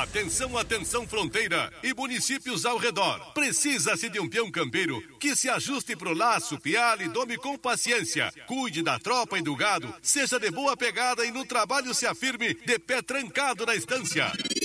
Atenção, atenção, fronteira e municípios ao redor. Precisa-se de um peão campeiro que se ajuste pro laço, piale e dome com paciência. Cuide da tropa e do gado, seja de boa pegada e no trabalho se afirme de pé trancado na estância.